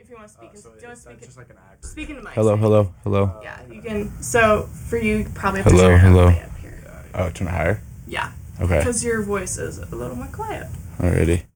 if you want to speak. So do you want to speak? just like an actor. Speak in the mic. Hello. Yeah, you can. So for you, you probably have to Hello, turn it hello. way up here. Oh, turn it higher? Yeah. Okay. Because your voice is a little more quiet. Alrighty.